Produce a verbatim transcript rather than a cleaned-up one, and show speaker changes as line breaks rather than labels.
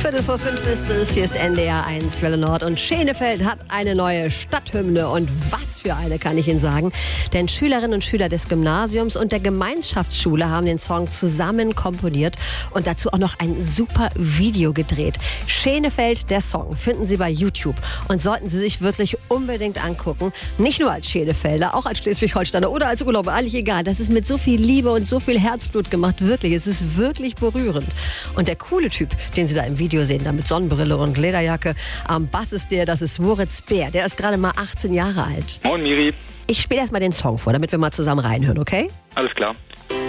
Viertel vor fünf ist es, hier ist N D R eins Welle Nord und Schenefeld hat eine neue Stadthymne und was für eine, kann ich Ihnen sagen. Denn Schülerinnen und Schüler des Gymnasiums und der Gemeinschaftsschule haben den Song zusammen komponiert und dazu auch noch ein super Video gedreht. Schenefeld, der Song, finden Sie bei YouTube und sollten Sie sich wirklich unbedingt angucken. Nicht nur als Schenefelder, auch als Schleswig-Holsteiner oder als Urlauber, eigentlich egal. Das ist mit so viel Liebe und so viel Herzblut gemacht, wirklich. Es ist wirklich berührend. Und der coole Typ, den Sie da im Video sehen, da mit Sonnenbrille und Lederjacke, am Bass ist der, das ist Moritz Bär. Der ist gerade mal achtzehn Jahre alt.
Moin Miri.
Ich spiele erst mal den Song vor, damit wir mal zusammen reinhören, okay?
Alles klar.